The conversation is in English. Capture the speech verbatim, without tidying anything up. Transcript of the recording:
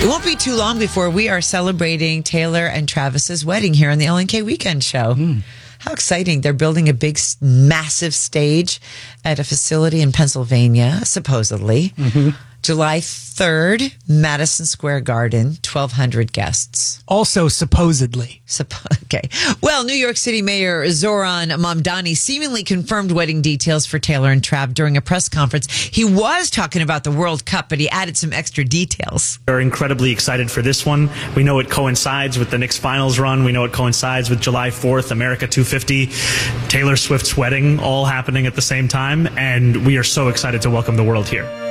It won't be too long before we are celebrating Taylor and Travis's wedding here on the L N K Weekend Show. Mm. How exciting. They're building a big, massive stage at a facility in Pennsylvania, supposedly. Mm-hmm. July third, Madison Square Garden, twelve hundred guests. Also supposedly. Supp- okay. Well, New York City Mayor Zoran Mamdani seemingly confirmed wedding details for Taylor and Trav during a press conference. He was talking about the World Cup, but he added some extra details. We're incredibly excited for this one. We know it coincides with the Knicks finals run. We know it coincides with July fourth, America two fifty, Taylor Swift's wedding, all happening at the same time. And we are so excited to welcome the world here.